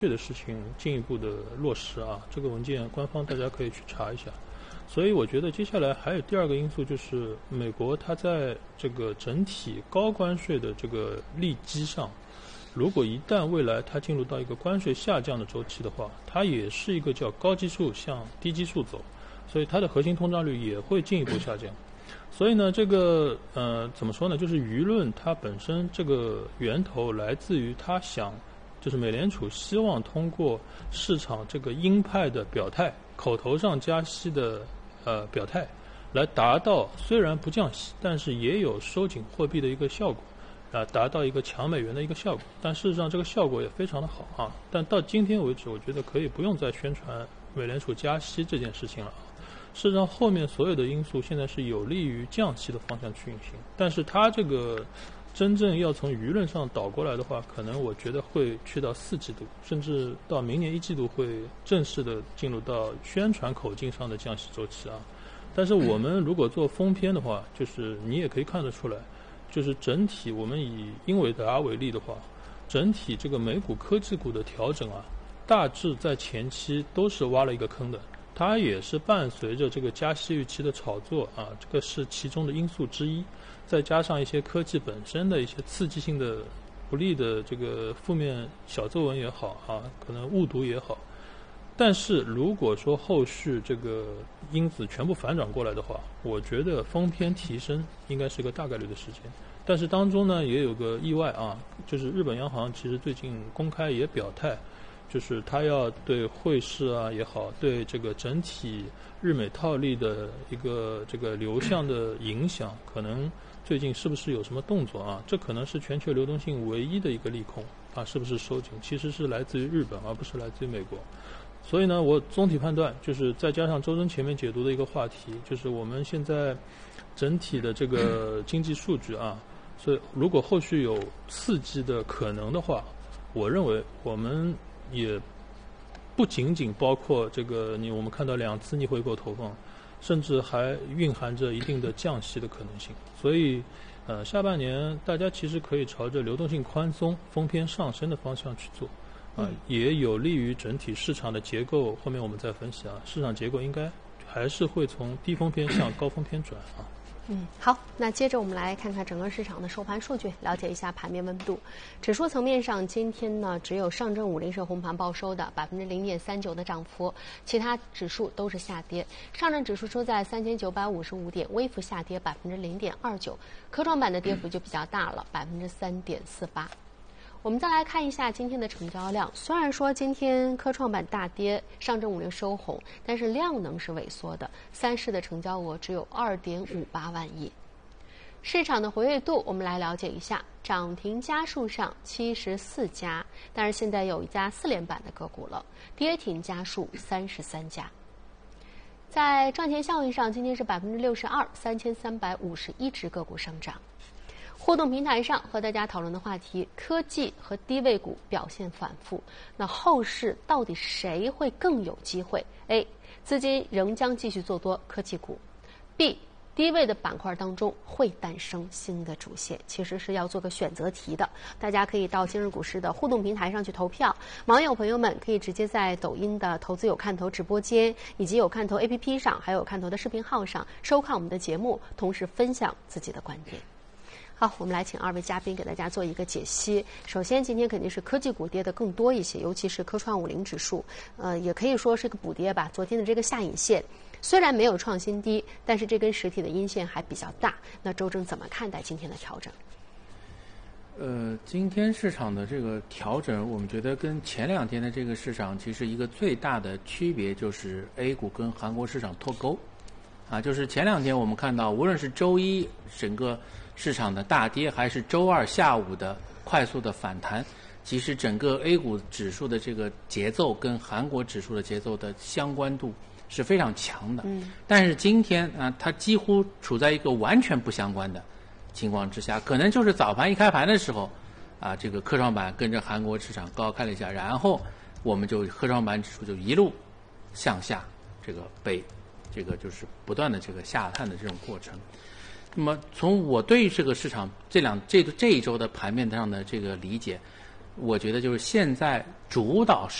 的事情进一步的落实啊，这个文件官方大家可以去查一下。所以我觉得接下来还有第二个因素，就是美国它在这个整体高关税的这个利基上，如果一旦未来它进入到一个关税下降的周期的话，它也是一个叫高基数向低基数走，所以它的核心通胀率也会进一步下降。所以呢，这个怎么说呢？就是舆论它本身这个源头来自于它就是美联储希望通过市场这个鹰派的表态，口头上加息的表态，来达到虽然不降息，但是也有收紧货币的一个效果，达到一个强美元的一个效果。但事实上这个效果也非常的好啊。但到今天为止，我觉得可以不用再宣传美联储加息这件事情了。事实上，后面所有的因素现在是有利于降息的方向去运行，但是它这个真正要从舆论上倒过来的话，可能我觉得会去到4季度，甚至到明年1季度会正式的进入到宣传口径上的降息周期啊。但是我们如果做封篇的话，就是你也可以看得出来，就是整体我们以英伟达为例的话，整体这个美股科技股的调整啊，大致在前期都是挖了一个坑的。它也是伴随着这个加息预期的炒作啊，这个是其中的因素之一，再加上一些科技本身的一些刺激性的不利的这个负面小作文也好啊，可能误读也好。但是如果说后续这个因子全部反转过来的话，我觉得封篇提升应该是个大概率的事件。但是当中呢也有个意外啊，就是日本央行其实最近公开也表态，就是它要对汇市啊也好，对这个整体日美套利的一个这个流向的影响，可能最近是不是有什么动作啊？这可能是全球流动性唯一的一个利空啊，是不是收紧？其实是来自于日本，而不是来自于美国。所以呢，我总体判断就是再加上周真前面解读的一个话题，就是我们现在整体的这个经济数据啊，所以如果后续有刺激的可能的话，我认为我们也不仅仅包括这个我们看到2次逆回购投放，甚至还蕴含着一定的降息的可能性。所以下半年大家其实可以朝着流动性宽松、封篇上升的方向去做也有利于整体市场的结构。后面我们再分析啊，市场结构应该还是会从低封篇向高封篇转啊。 好，那接着我们来看看整个市场的收盘数据，了解一下盘面温度。指数层面上，今天呢只有上证50是红盘报收的0.39%的涨幅，其他指数都是下跌。上证指数收在3955点，微幅下跌0.29%，科创板的跌幅就比较大了3.48%。我们再来看一下今天的成交量，虽然说今天科创板大跌，上证50收红，但是量能是萎缩的，3市的成交额只有2.58万亿。市场的活跃度我们来了解一下，涨停家数上74家，但是现在有一家4连板的个股了，跌停家数33家。在赚钱效应上，今天是62%，3351只个股上涨。互动平台上和大家讨论的话题，科技和低位股表现反复，那后市到底谁会更有机会？ A. 资金仍将继续做多科技股。 B. 低位的板块当中会诞生新的主线，其实是要做个选择题的，大家可以到今日股市的互动平台上去投票。网友朋友们可以直接在抖音的投资有看头直播间，以及有看头 APP 上，还有看头的视频号上收看我们的节目，同时分享自己的观点。好，我们来请2位嘉宾给大家做一个解析。首先，今天肯定是科技股跌的更多一些，尤其是科创50指数，也可以说是个补跌吧。昨天的这个下影线虽然没有创新低，但是这根实体的阴线还比较大。那周正怎么看待今天的调整？ 今天市场的这个调整，我们觉得跟前2天的这个市场其实一个最大的区别就是 A 股跟韩国市场脱钩啊，就是前2天我们看到，无论是周一整个市场的大跌，还是周二下午的快速的反弹，其实整个 A 股指数的这个节奏跟韩国指数的节奏的相关度是非常强的。但是今天啊，它几乎处在一个完全不相关的情况之下，可能就是早盘一开盘的时候啊，这个科创板跟着韩国市场高开了一下，然后我们就科创板指数就一路向下，这个被这个就是不断的这个下探的这种过程。那么从我对于这个市场这一周的盘面上的这个理解， 我觉得就是现在主导